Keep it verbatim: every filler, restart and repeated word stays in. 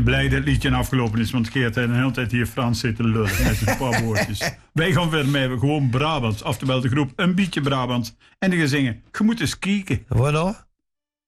Blij dat het liedje afgelopen is, want Geert heeft de hele tijd hier Frans zitten lullen met een paar woordjes. Wij gaan verder met gewoon Brabants, oftewel de groep Een Beetje Brabants. En die gaan zingen, je moet eens kijken. Wat nou?